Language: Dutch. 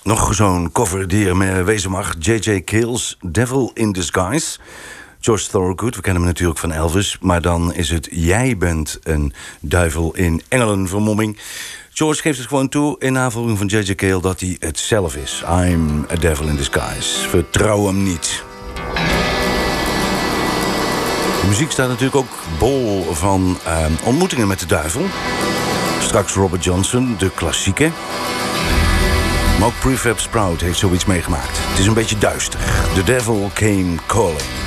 Nog zo'n cover die er wezen mag. J.J. Cale's Devil in Disguise. George Thorogood, we kennen hem natuurlijk van Elvis. Maar dan is het jij bent een duivel in engelenvermomming. George geeft het gewoon toe in navolging van J.J. Cale dat hij het zelf is. I'm a devil in disguise. Vertrouw hem niet. De muziek staat natuurlijk ook bol van ontmoetingen met de duivel. Straks Robert Johnson, de klassieke. Maar ook Prefab Sprout heeft zoiets meegemaakt. Het is een beetje duister. The Devil Came Calling.